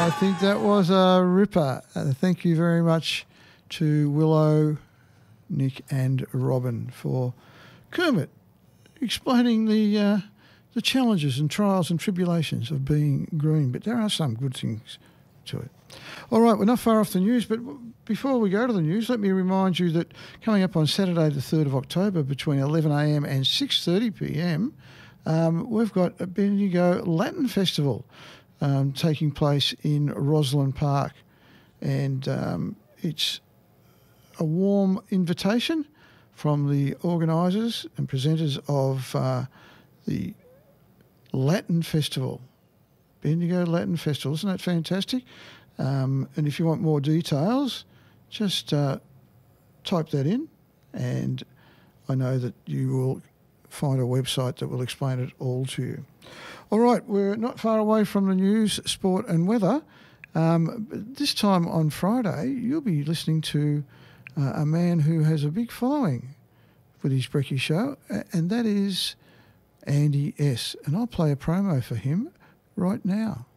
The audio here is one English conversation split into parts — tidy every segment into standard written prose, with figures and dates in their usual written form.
I think that was a ripper. Thank you very much to Willow, Nick and Robin for Kermit explaining the challenges and trials and tribulations of being green. But there are some good things to it. All right, we're not far off the news, but before we go to the news, let me remind you that coming up on Saturday the 3rd of October between 11am and 6:30pm, we've got a Bendigo Latin Festival taking place in Rosalind Park. And it's a warm invitation from the organisers and presenters of the Latin Festival, Bendigo Latin Festival. Isn't that fantastic? And if you want more details, just type that in, and I know that you will find a website that will explain it all to you. All right, we're not far away from the news, sport and weather. This time on Friday, you'll be listening to a man who has a big following with his Brekkie Show, and that is Andy S. And I'll play a promo for him right now.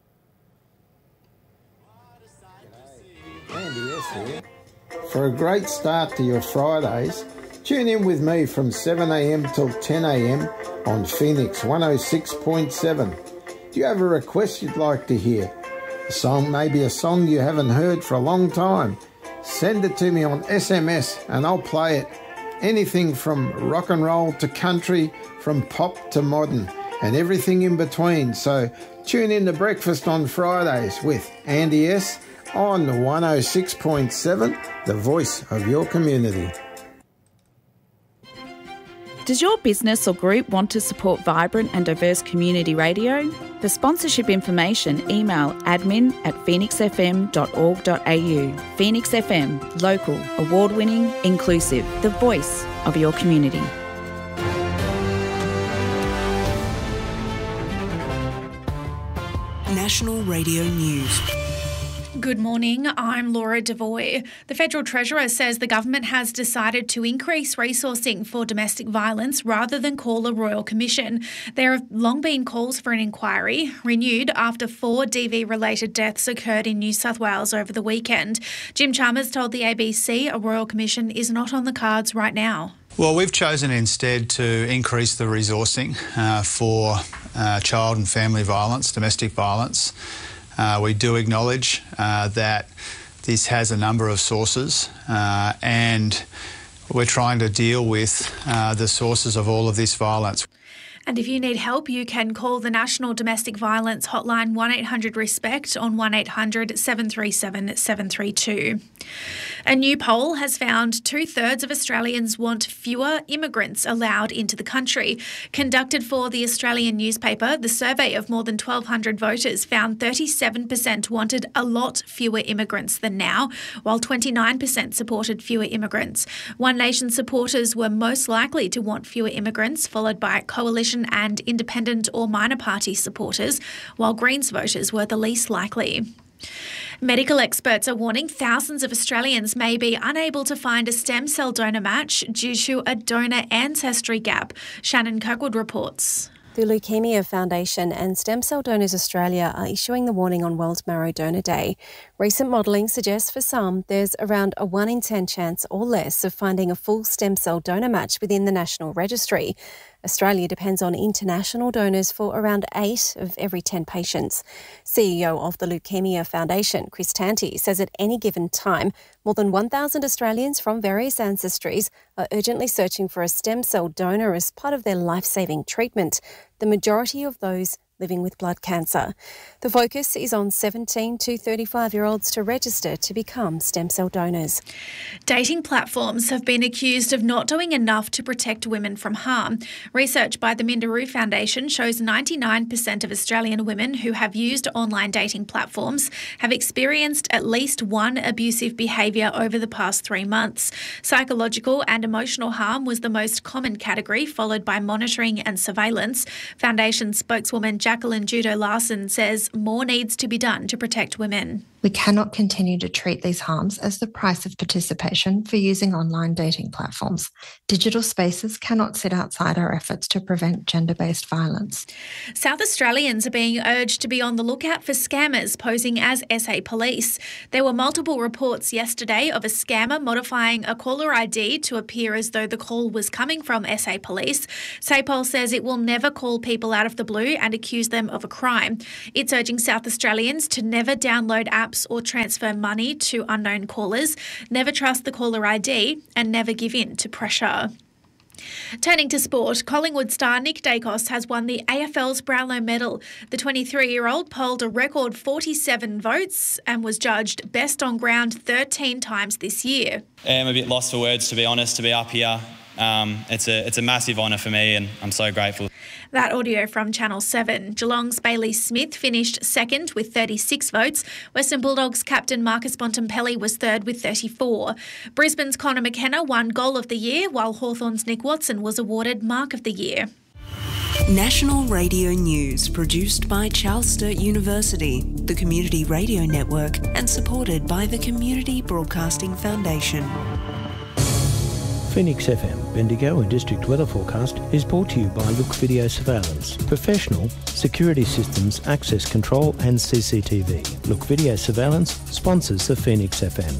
Andy S. here. For a great start to your Fridays, tune in with me from 7am till 10am on Phoenix 106.7. Do you have a request you'd like to hear? A song, maybe a song you haven't heard for a long time? Send it to me on SMS and I'll play it. Anything from rock and roll to country, from pop to modern, and everything in between. So tune in to Breakfast on Fridays with Andy S. on 106.7, the voice of your community. Does your business or group want to support vibrant and diverse community radio? For sponsorship information, email admin@phoenixfm.org.au. Phoenix FM, local, award-winning, inclusive, the voice of your community. National Radio News. Good morning, I'm Laura Devoy. The Federal Treasurer says the government has decided to increase resourcing for domestic violence rather than call a royal commission. There have long been calls for an inquiry, renewed after 4 DV-related deaths occurred in New South Wales over the weekend. Jim Chalmers told the ABC a royal commission is not on the cards right now. Well, we've chosen instead to increase the resourcing for child and family violence, domestic violence. We do acknowledge that this has a number of sources and we're trying to deal with the sources of all of this violence. And if you need help, you can call the National Domestic Violence Hotline 1800-RESPECT on 1800 737 732. A new poll has found 2/3 of Australians want fewer immigrants allowed into the country. Conducted for the Australian newspaper, the survey of more than 1,200 voters found 37% wanted a lot fewer immigrants than now, while 29% supported fewer immigrants. One Nation supporters were most likely to want fewer immigrants, followed by Coalition and Independent or Minor Party supporters, while Greens voters were the least likely. Medical experts are warning thousands of Australians may be unable to find a stem cell donor match due to a donor ancestry gap. Shannon Kirkwood reports. The Leukemia Foundation and Stem Cell Donors Australia are issuing the warning on World Marrow Donor Day. Recent modelling suggests for some there's around a 1 in 10 chance or less of finding a full stem cell donor match within the National Registry. Australia depends on international donors for around 8 of every 10 patients. CEO of the Leukemia Foundation, Chris Tanti, says at any given time, more than 1,000 Australians from various ancestries are urgently searching for a stem cell donor as part of their life-saving treatment, the majority of those living with blood cancer. The focus is on 17 to 35-year-olds to register to become stem cell donors. Dating platforms have been accused of not doing enough to protect women from harm. Research by the Minderoo Foundation shows 99% of Australian women who have used online dating platforms have experienced at least one abusive behaviour over the past 3 months. Psychological and emotional harm was the most common category, followed by monitoring and surveillance. Foundation spokeswoman Jacqueline Judo Larson says more needs to be done to protect women. We cannot continue to treat these harms as the price of participation for using online dating platforms. Digital spaces cannot sit outside our efforts to prevent gender-based violence. South Australians are being urged to be on the lookout for scammers posing as SA Police. There were multiple reports yesterday of a scammer modifying a caller ID to appear as though the call was coming from SA Police. SAPOL says it will never call people out of the blue and accuse them of a crime. It's urging South Australians to never download apps or transfer money to unknown callers, never trust the caller ID, and never give in to pressure. Turning to sport, Collingwood star Nick Dacos has won the AFL's Brownlow Medal. The 23-year-old polled a record 47 votes and was judged best on ground 13 times this year. I'm a bit lost for words, to be honest, to be up here. It's a massive honour for me and I'm so grateful. That audio from Channel 7. Geelong's Bailey Smith finished second with 36 votes. Western Bulldogs captain Marcus Bontempelli was third with 34. Brisbane's Connor McKenna won Goal of the Year, while Hawthorn's Nick Watson was awarded Mark of the Year. National Radio News, produced by Charles Sturt University, the Community Radio Network, and supported by the Community Broadcasting Foundation. Phoenix FM, Bendigo and District Weather Forecast is brought to you by Look Video Surveillance. Professional security systems, access control and CCTV. Look Video Surveillance sponsors the Phoenix FM.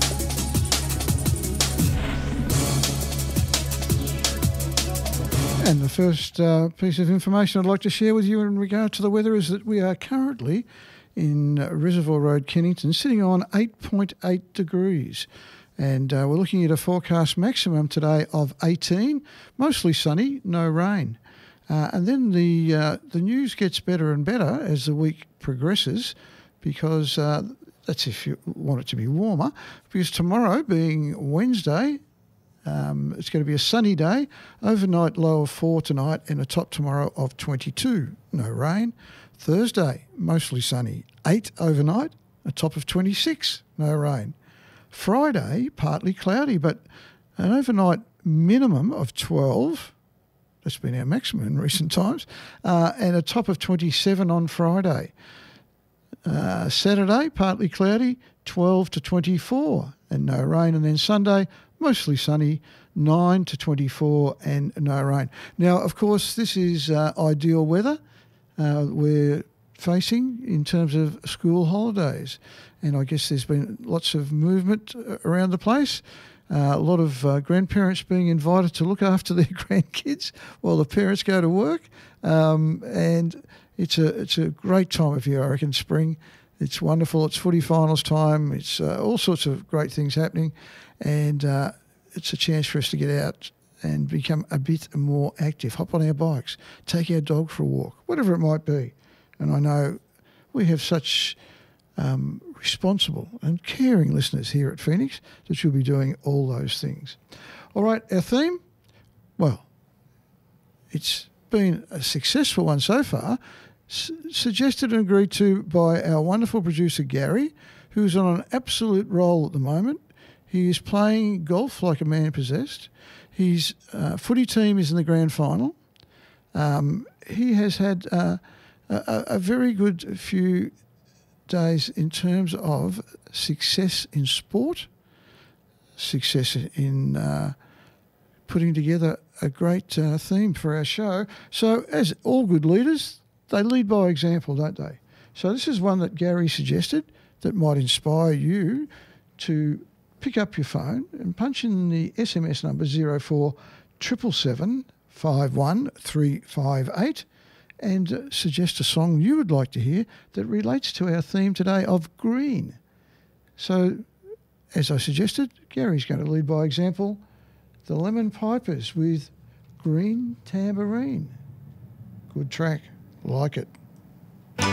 And the first piece of information I'd like to share with you in regard to the weather is that we are currently in Reservoir Road, Kennington, sitting on 8.8 degrees. And we're looking at a forecast maximum today of 18, mostly sunny, no rain. And then the news gets better and better as the week progresses, because that's if you want it to be warmer, because tomorrow being Wednesday, it's going to be a sunny day, overnight low of 4 tonight and a top tomorrow of 22, no rain. Thursday, mostly sunny, 8 overnight, a top of 26, no rain. Friday, partly cloudy, but an overnight minimum of 12. That's been our maximum in recent times. And a top of 27 on Friday. Saturday, partly cloudy, 12 to 24 and no rain. And then Sunday, mostly sunny, 9 to 24 and no rain. Now, of course, this is ideal weather we're facing in terms of school holidays. And I guess there's been lots of movement around the place. A lot of grandparents being invited to look after their grandkids while the parents go to work. And it's a great time of year, I reckon, spring. It's wonderful. It's footy finals time. It's all sorts of great things happening. And it's a chance for us to get out and become a bit more active, hop on our bikes, take our dog for a walk, whatever it might be. And I know we have such responsible and caring listeners here at Phoenix that you'll be doing all those things. All right, our theme, well, it's been a successful one so far, suggested and agreed to by our wonderful producer Gary, who's on an absolute roll at the moment. He is playing golf like a man possessed. His footy team is in the grand final. He has had a very good few days in terms of success in sport, success in putting together a great theme for our show. So as all good leaders, they lead by example, don't they? So this is one that Gary suggested that might inspire you to pick up your phone and punch in the SMS number 0477 51358 and suggest a song you would like to hear that relates to our theme today of green. So, as I suggested, Gary's going to lead by example. The Lemon Pipers with Green Tambourine. Good track. Like it.